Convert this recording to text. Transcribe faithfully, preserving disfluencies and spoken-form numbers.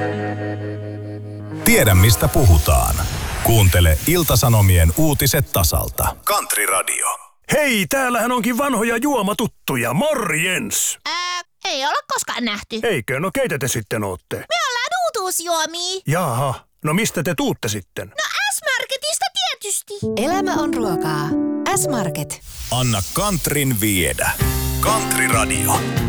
Tiedä mistä puhutaan. Kuuntele Ilta-Sanomien uutiset tasalta. Country Radio. Hei, täällähän onkin vanhoja juomatuttuja. Morjens! Ää, ei olla koskaan nähty. Eikö? No keitä te sitten ootte? Me ollaan uutuusjuomia. Jaha, no mistä te tuutte sitten? No S-Marketista tietysti. Elämä on ruokaa. S-Market. Anna Countryn viedä. Country Radio.